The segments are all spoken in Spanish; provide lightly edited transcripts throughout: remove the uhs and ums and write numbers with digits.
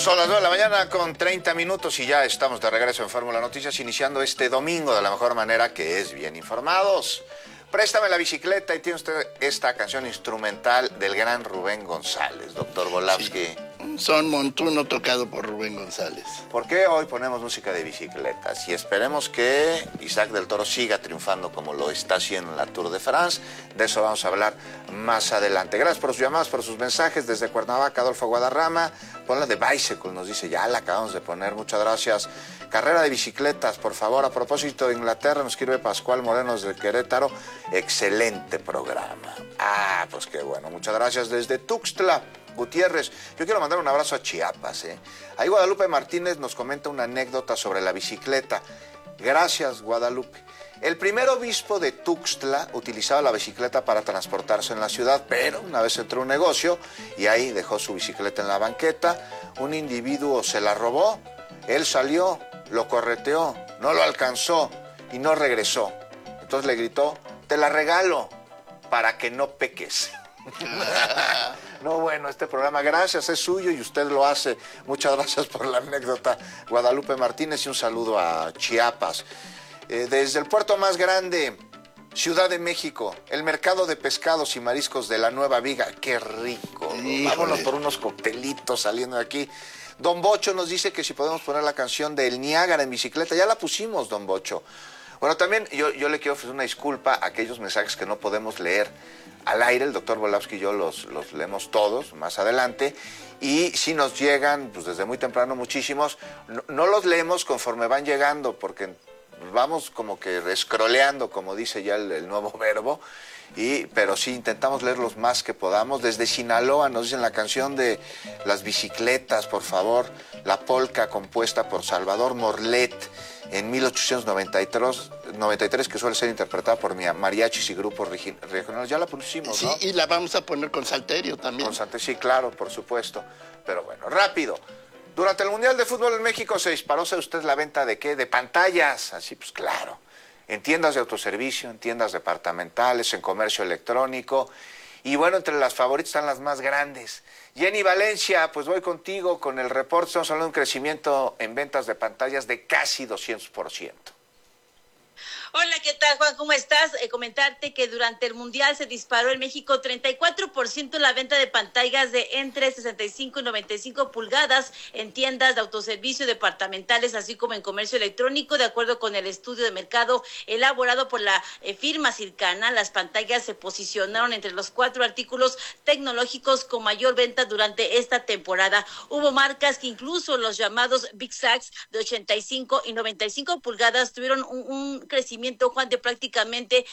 Son las 9 de la mañana con 30 minutos y ya estamos de regreso en Fórmula Noticias, iniciando este domingo de la mejor manera, que es bien informados. Préstame la bicicleta, y tiene usted esta canción instrumental del gran Rubén González, doctor Volavsky. Sí. Son montuno tocado por Rubén González. ¿Por qué hoy ponemos música de bicicletas? Y esperemos que Isaac del Toro siga triunfando como lo está haciendo en la Tour de France. De eso vamos a hablar más adelante. Gracias por sus llamadas, por sus mensajes desde Cuernavaca. Adolfo Guadarrama, ponla de Bicycle, nos dice, ya la acabamos de poner, muchas gracias. Carrera de bicicletas, por favor. A propósito de Inglaterra, nos escribe Pascual Moreno desde Querétaro. Excelente programa. Ah, pues qué bueno, muchas gracias desde Tuxtla Gutiérrez. Yo quiero mandar un abrazo a Chiapas. Ahí Guadalupe Martínez nos comenta una anécdota sobre la bicicleta. Gracias, Guadalupe. El primer obispo de Tuxtla utilizaba la bicicleta para transportarse en la ciudad, pero una vez entró a un negocio y ahí dejó su bicicleta en la banqueta. Un individuo se la robó, él salió, lo correteó, no lo alcanzó y no regresó. Entonces le gritó, te la regalo para que no peques. No, bueno, este programa, gracias, es suyo y usted lo hace. Muchas gracias por la anécdota, Guadalupe Martínez, y un saludo a Chiapas. Desde el puerto más grande, Ciudad de México, el mercado de pescados y mariscos de la Nueva Viga. ¡Qué rico! Vámonos por unos coctelitos saliendo de aquí. Don Bocho nos dice que si podemos poner la canción de El Niágara en bicicleta. Ya la pusimos, Don Bocho. Bueno, también yo le quiero ofrecer una disculpa a aquellos mensajes que no podemos leer al aire. El doctor Volavsky y yo los leemos todos más adelante. Y si nos llegan, pues desde muy temprano, muchísimos, no los leemos conforme van llegando, porque vamos como que escroleando, como dice ya el nuevo verbo. Pero sí, intentamos leer los más que podamos. Desde Sinaloa nos dicen la canción de las bicicletas, por favor. La polca compuesta por Salvador Morlet en 1893, que suele ser interpretada por mariachis y grupos regionales. Ya la pusimos, ¿no? Sí, y la vamos a poner con Salterio también. Con Salterio, sí, claro, por supuesto. Pero bueno, rápido. Durante el Mundial de Fútbol en México se disparó, ¿sabe usted la venta de qué? De pantallas, así pues claro. En tiendas de autoservicio, en tiendas departamentales, en comercio electrónico. Y bueno, entre las favoritas están las más grandes. Jenny Valencia, pues voy contigo con el reporte. Estamos hablando de un crecimiento en ventas de pantallas de casi 200%. Hola, ¿qué tal, Juan? ¿Cómo estás? Comentarte que durante el Mundial se disparó en México 34% la venta de pantallas de entre 65 y 95 pulgadas en tiendas de autoservicio departamentales, así como en comercio electrónico. De acuerdo con el estudio de mercado elaborado por la firma Circana, las pantallas se posicionaron entre los 4 artículos tecnológicos con mayor venta durante esta temporada. Hubo marcas que incluso los llamados Big Sacks de 85 y 95 pulgadas tuvieron un crecimiento, Juan, de prácticamente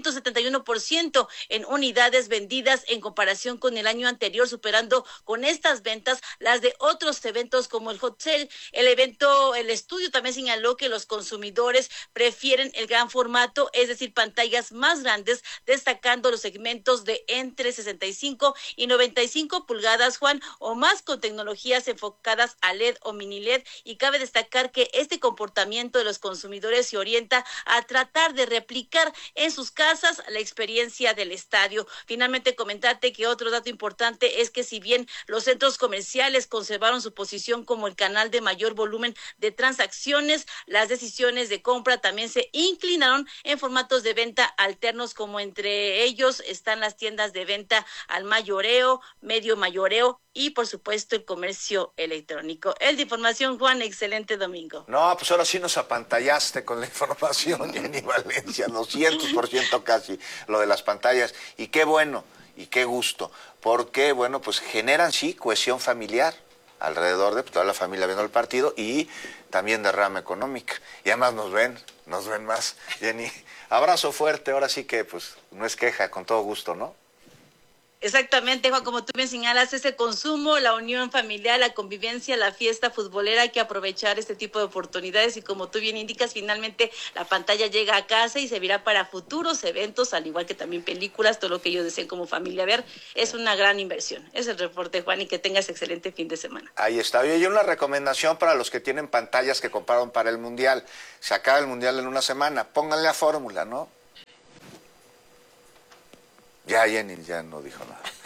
171% en unidades vendidas en comparación con el año anterior, superando con estas ventas las de otros eventos como el Hot Sale. El estudio también señaló que los consumidores prefieren el gran formato, es decir, pantallas más grandes, destacando los segmentos de entre 65 y 95 pulgadas, Juan, o más, con tecnologías enfocadas a LED o mini LED. Y cabe destacar que este comportamiento de los consumidores se orienta a tratar de replicar en sus casas la experiencia del estadio. Finalmente, comentarte que otro dato importante es que si bien los centros comerciales conservaron su posición como el canal de mayor volumen de transacciones, las decisiones de compra también se inclinaron en formatos de venta alternos, como entre ellos están las tiendas de venta al mayoreo, medio mayoreo y, por supuesto, el comercio electrónico. El de información, Juan, excelente domingo. No, pues ahora sí nos apantallaste con la información, Jenny Valencia, 200% casi, lo de las pantallas. Y qué bueno, y qué gusto, porque, bueno, pues generan, sí, cohesión familiar alrededor de toda la familia viendo el partido y también derrama económica. Y además nos ven más. Jenny, abrazo fuerte, ahora sí que, pues, no es queja, con todo gusto, ¿no? Exactamente, Juan, como tú me señalas, ese consumo, la unión familiar, la convivencia, la fiesta futbolera, hay que aprovechar este tipo de oportunidades y, como tú bien indicas, finalmente la pantalla llega a casa y servirá para futuros eventos, al igual que también películas, todo lo que ellos deseen como familia ver. Es una gran inversión. Es el reporte, Juan, y que tengas excelente fin de semana. Ahí está. Y hay una recomendación para los que tienen pantallas que compraron para el Mundial. Se acaba el Mundial en una semana. Pónganle a fórmula, ¿no? Ya Jenny ya no dijo nada.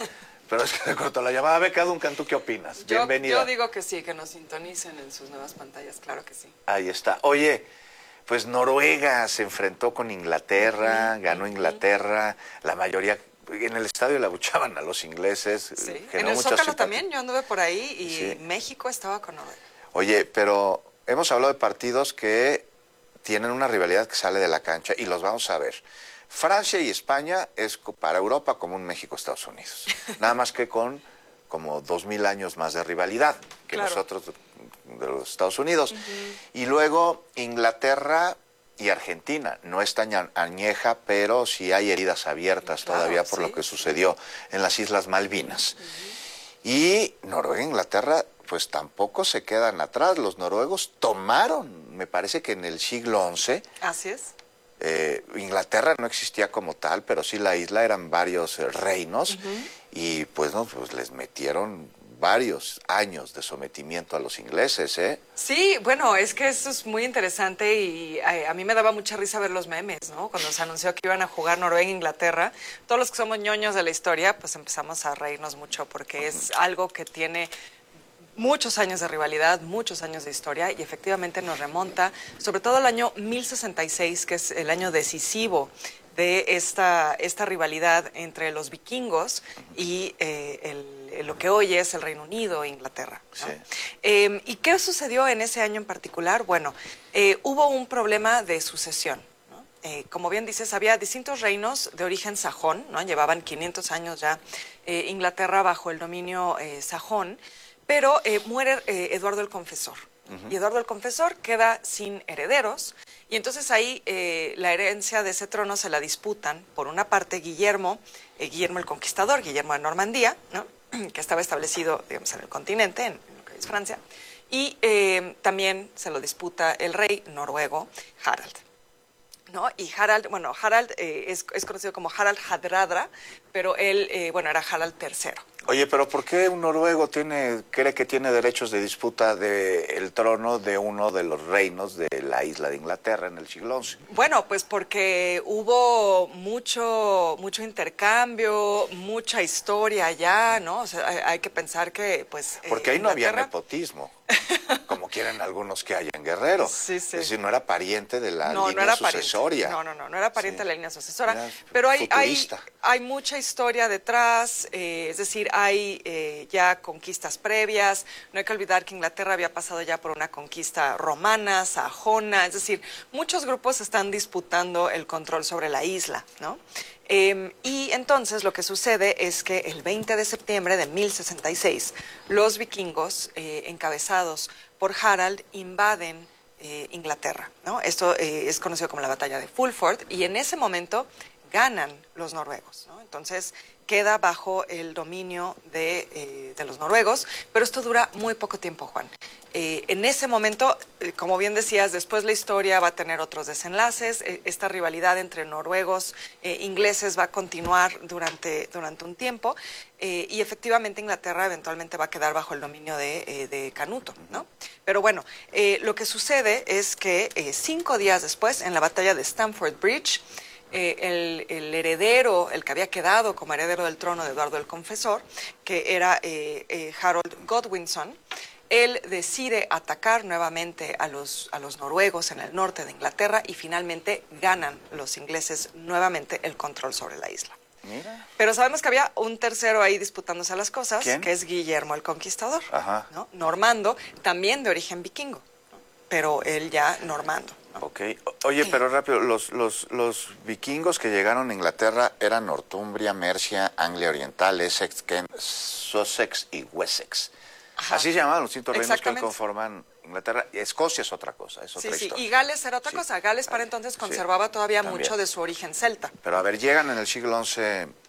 Pero es que se cortó la llamada. Beca Duncan, ¿tú qué opinas? Bienvenida. Yo digo que sí, que nos sintonicen en sus nuevas pantallas, claro que sí. Ahí está. Oye, pues Noruega se enfrentó con Inglaterra, ganó Inglaterra, la mayoría... En el estadio le abuchaban a los ingleses. Sí. En el Zócalo también, yo anduve por ahí y sí. México estaba con Noruega. Oye, pero hemos hablado de partidos que tienen una rivalidad que sale de la cancha y los vamos a ver. Francia y España es para Europa como un México-Estados Unidos. Nada más que con como 2000 años más de rivalidad que claro. nosotros de los Estados Unidos. Y luego Inglaterra y Argentina. No es tan añeja, pero sí hay heridas abiertas todavía por lo que sucedió en las Islas Malvinas. Y Noruega e Inglaterra pues tampoco se quedan atrás. Los noruegos tomaron, me parece que en el siglo XI. Así es. Inglaterra no existía como tal, pero sí la isla eran varios reinos y pues no, pues les metieron varios años de sometimiento a los ingleses, ¿eh? Sí, bueno, es que eso es muy interesante y a mí me daba mucha risa ver los memes, ¿no? Cuando se anunció que iban a jugar Noruega e Inglaterra, todos los que somos ñoños de la historia, pues empezamos a reírnos mucho porque es algo que tiene muchos años de rivalidad, muchos años de historia y efectivamente nos remonta, sobre todo al año 1066, que es el año decisivo de esta rivalidad entre los vikingos y lo que hoy es el Reino Unido e Inglaterra, ¿no? Sí. ¿Y qué sucedió en ese año en particular? Bueno, hubo un problema de sucesión. Como bien dices, había distintos reinos de origen sajón, ¿no? Llevaban 500 años ya Inglaterra bajo el dominio sajón. Pero muere Eduardo el Confesor. Y Eduardo el Confesor queda sin herederos. Y entonces ahí la herencia de ese trono se la disputan, por una parte, Guillermo el Conquistador, Guillermo de Normandía, ¿no? Que estaba establecido, digamos, en el continente, en lo que es Francia. Y también se lo disputa el rey noruego, Harald. ¿No? Y Harald, bueno, Harald es conocido como Harald Hardrada, pero él, era Harald III. Oye, pero ¿por qué un noruego cree que tiene derechos de disputa del trono de uno de los reinos de la isla de Inglaterra en el siglo XI? Bueno, pues porque hubo mucho intercambio, mucha historia allá, ¿no? O sea, hay que pensar que, pues... Porque ahí no había nepotismo, como quieren algunos que hay en Guerrero. Sí, sí. Es decir, no era pariente de la línea sucesoria. No era pariente de la línea sucesora. Pero hay mucha historia detrás, es decir, hay ya conquistas previas. No hay que olvidar que Inglaterra había pasado ya por una conquista romana, sajona, es decir, muchos grupos están disputando el control sobre la isla, ¿no? Y entonces lo que sucede es que el 20 de septiembre de 1066, los vikingos, encabezados por Harald, invaden Inglaterra, ¿no? Esto es conocido como la batalla de Fulford, y en ese momento ganan los noruegos, ¿no? Entonces queda bajo el dominio de los noruegos, pero esto dura muy poco tiempo, Juan. En ese momento, como bien decías, después la historia va a tener otros desenlaces. Esta rivalidad entre noruegos e ingleses va a continuar durante un tiempo, y efectivamente Inglaterra eventualmente va a quedar bajo el dominio de Canuto, ¿no? Pero bueno, lo que sucede es que 5 días después, en la batalla de Stamford Bridge, el heredero, el que había quedado como heredero del trono de Eduardo el Confesor, que era Harold Godwinson, él decide atacar nuevamente a los noruegos en el norte de Inglaterra y finalmente ganan los ingleses nuevamente el control sobre la isla. Mira. Pero sabemos que había un tercero ahí disputándose las cosas. ¿Quién? Que es Guillermo el Conquistador, ¿no? Normando, también de origen vikingo, ¿no? Pero él ya normando. Ok. Oye, pero rápido, los vikingos que llegaron a Inglaterra eran Northumbria, Mercia, Anglia Oriental, Essex, Kent, Sussex y Wessex. Ajá. Así se llamaban los distintos reinos que conforman Inglaterra. Escocia es otra cosa, es otra historia. Y Gales era otra cosa. Gales para entonces conservaba todavía mucho de su origen celta. Pero a ver, llegan en el siglo XI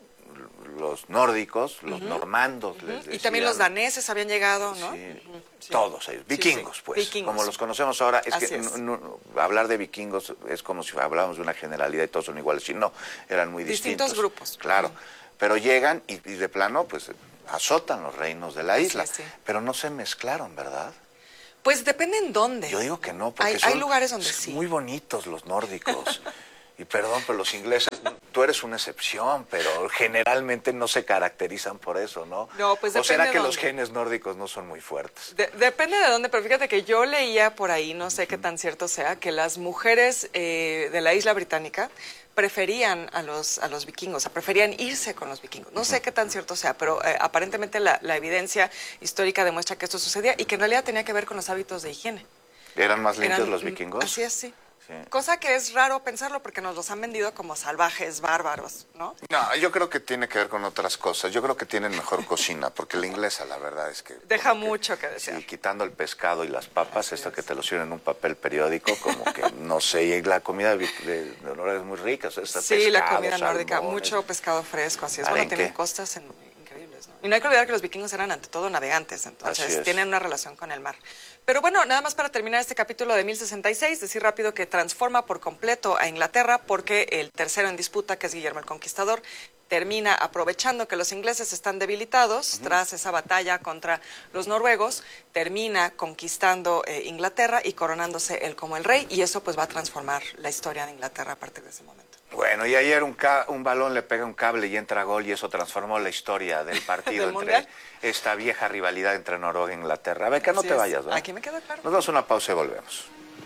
los nórdicos, los normandos. Y también los daneses habían llegado, ¿no? Sí. Todos ellos, vikingos, pues, vikingos, como los conocemos ahora. Es que hablar de vikingos es como si habláramos de una generalidad y todos son iguales. Y no, eran muy distintos. Distintos grupos. Claro, pero llegan y de plano, pues, azotan los reinos de la isla. Pero no se mezclaron, ¿verdad? Pues depende en dónde. Yo digo que no, porque hay lugares donde sí. Muy bonitos los nórdicos. Y perdón, pero los ingleses, tú eres una excepción, pero generalmente no se caracterizan por eso, ¿no? No, pues ¿O será que dónde. los genes nórdicos no son muy fuertes? Depende de dónde, pero fíjate que yo leía por ahí, no sé qué tan cierto sea, que las mujeres de la isla británica preferían a los vikingos, o sea, preferían irse con los vikingos. No sé qué tan cierto sea, pero aparentemente la evidencia histórica demuestra que esto sucedía y que en realidad tenía que ver con los hábitos de higiene. ¿Eran más limpios los vikingos? Así es, sí. Cosa que es raro pensarlo porque nos los han vendido como salvajes, bárbaros, ¿no? No, yo creo que tiene que ver con otras cosas. Yo creo que tienen mejor cocina, porque la inglesa, la verdad es que... Deja mucho que desear. Sí, quitando el pescado y las papas, esto que te lo sirven en un papel periódico, como que, no sé, y la comida de Noruega es muy rica. O sea, sí, pescado, la comida nórdica, mucho pescado fresco, así es. Bueno, tienen costas increíbles, ¿no? Y no hay que olvidar que los vikingos eran ante todo navegantes, entonces tienen una relación con el mar. Pero bueno, nada más para terminar este capítulo de 1066, decir rápido que transforma por completo a Inglaterra porque el tercero en disputa, que es Guillermo el Conquistador, termina aprovechando que los ingleses están debilitados tras esa batalla contra los noruegos, termina conquistando Inglaterra y coronándose él como el rey, y eso pues va a transformar la historia de Inglaterra a partir de ese momento. Bueno, y ayer un balón le pega un cable y entra gol, y eso transformó la historia del partido ¿Del entre mundial? Esta vieja rivalidad entre Noruega e Inglaterra. A ver, que no te vayas, ¿verdad? Aquí me quedo claro. Nos damos una pausa y volvemos.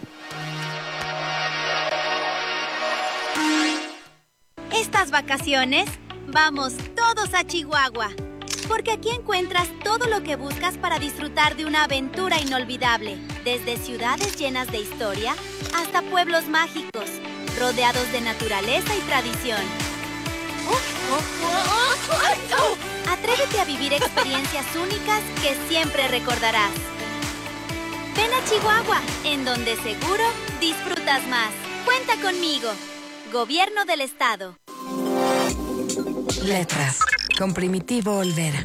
Estas vacaciones, vamos todos a Chihuahua, porque aquí encuentras todo lo que buscas para disfrutar de una aventura inolvidable, desde ciudades llenas de historia hasta pueblos mágicos, rodeados de naturaleza y tradición. Atrévete a vivir experiencias únicas que siempre recordarás. Ven a Chihuahua, en donde seguro disfrutas más. Cuenta conmigo. Gobierno del Estado. Letras, con Primitivo Olvera.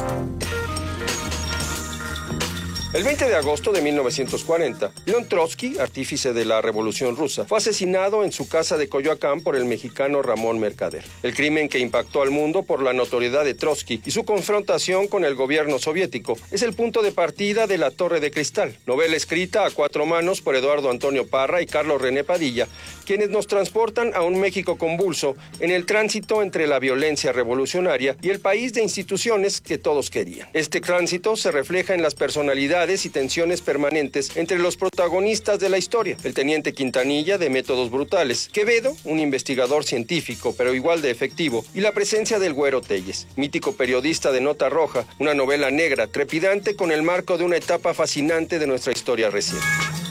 El 20 de agosto de 1940, León Trotsky, artífice de la Revolución Rusa, fue asesinado en su casa de Coyoacán por el mexicano Ramón Mercader. El crimen que impactó al mundo por la notoriedad de Trotsky y su confrontación con el gobierno soviético es el punto de partida de La Torre de Cristal, novela escrita a cuatro manos por Eduardo Antonio Parra y Carlos René Padilla, quienes nos transportan a un México convulso en el tránsito entre la violencia revolucionaria y el país de instituciones que todos querían. Este tránsito se refleja en las personalidades y tensiones permanentes entre los protagonistas de la historia: el teniente Quintanilla, de métodos brutales; Quevedo, un investigador científico pero igual de efectivo; y la presencia del Güero Telles, mítico periodista de Nota Roja, una novela negra trepidante con el marco de una etapa fascinante de nuestra historia reciente.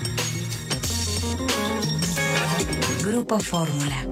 Grupo Fórmula.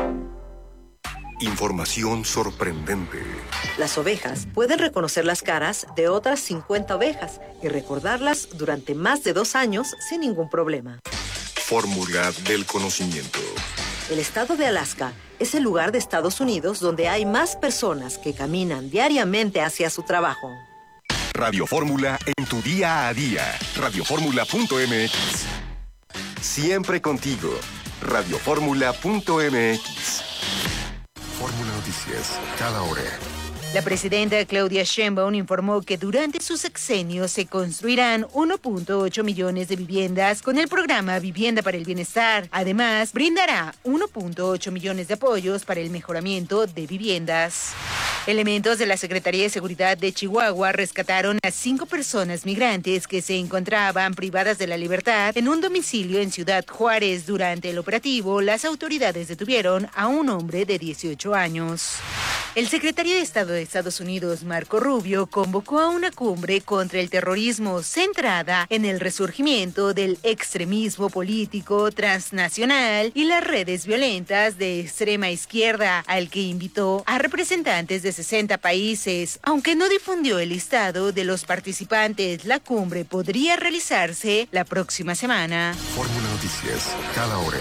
Información sorprendente. Las ovejas pueden reconocer las caras de otras 50 ovejas y recordarlas durante más de 2 años sin ningún problema. Fórmula del conocimiento. El estado de Alaska es el lugar de Estados Unidos donde hay más personas que caminan diariamente hacia su trabajo. Radio Fórmula en tu día a día. Radioformula.mx. Siempre contigo. Radioformula.mx. Fórmula Noticias, cada hora. La presidenta Claudia Sheinbaum informó que durante su sexenio se construirán 1.8 millones de viviendas con el programa Vivienda para el Bienestar. Además, brindará 1.8 millones de apoyos para el mejoramiento de viviendas. Elementos de la Secretaría de Seguridad de Chihuahua rescataron a 5 personas migrantes que se encontraban privadas de la libertad en un domicilio en Ciudad Juárez. Durante el operativo, las autoridades detuvieron a un hombre de 18 años. El secretario de Estado de Estados Unidos, Marco Rubio, convocó a una cumbre contra el terrorismo centrada en el resurgimiento del extremismo político transnacional y las redes violentas de extrema izquierda, al que invitó a representantes de 60 países. Aunque no difundió el listado de los participantes, la cumbre podría realizarse la próxima semana. Fórmula Noticias, cada hora.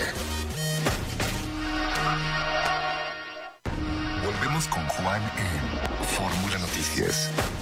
Volvemos con Juan en Fórmula Noticias.